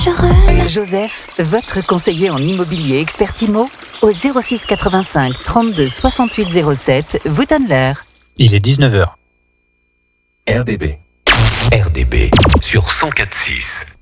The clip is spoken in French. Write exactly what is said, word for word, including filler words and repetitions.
Joseph, votre conseiller en immobilier expert Imo, au zéro six quatre-vingt-cinq trente-deux soixante-huit zéro sept, vous donne l'heure. Il est dix-neuf heures. R D B. R D B sur cent quatre virgule six.